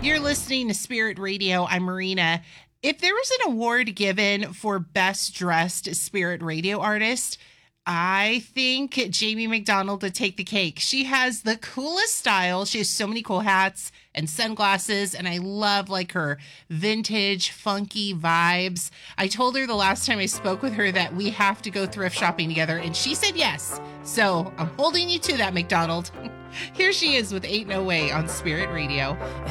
You're listening to Spirit Radio. I'm Marina. If there was an award given for best dressed Spirit Radio artist, I think Jamie McDonald would take the cake. She has the coolest style. She has so many cool hats and sunglasses, and I love like her vintage, funky vibes. I told her the last time I spoke with her that we have to go thrift shopping together, and she said yes. So I'm holding you to that, McDonald. Here she is with Ain't No Way on Spirit Radio.